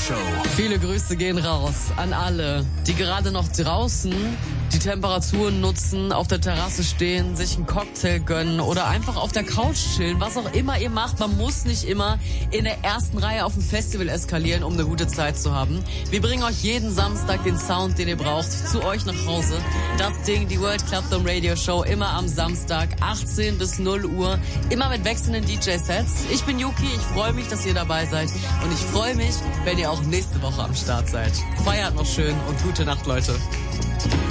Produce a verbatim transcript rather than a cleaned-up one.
Show. Viele Grüße gehen raus an alle, die gerade noch draußen die Temperaturen nutzen, auf der Terrasse stehen, sich einen Cocktail gönnen oder einfach auf der Couch chillen, was auch immer ihr macht. Man muss nicht immer in der ersten Reihe auf dem Festival eskalieren, um eine gute Zeit zu haben. Wir bringen euch jeden Samstag den Sound, den ihr braucht, zu euch nach Hause. Das Ding, die World Clubdom Radio Show, immer am Samstag, achtzehn bis null Uhr, immer mit wechselnden D J-Sets. Ich bin Yuki, ich freue mich, dass ihr dabei seid und ich freue mich, wenn ihr auch nächste Woche am Start seid. Feiert noch schön und gute Nacht, Leute.